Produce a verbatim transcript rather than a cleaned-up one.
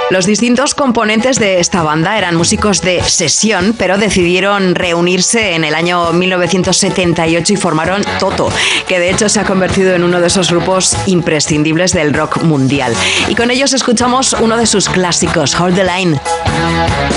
Los distintos componentes de esta banda eran músicos de sesión, pero decidieron reunirse en el año mil novecientos setenta y ocho y formaron Toto, que de hecho se ha convertido en uno de esos grupos imprescindibles del rock mundial. Y con ellos escuchamos uno de sus clásicos, Hold the Line.